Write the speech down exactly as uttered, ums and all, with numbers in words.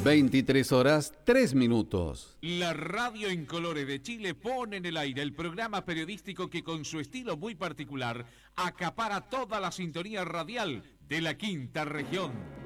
veintitrés horas, tres minutos. La radio en colores de Chile pone en el aire el programa periodístico que con su estilo muy particular acapara toda la sintonía radial de la quinta región.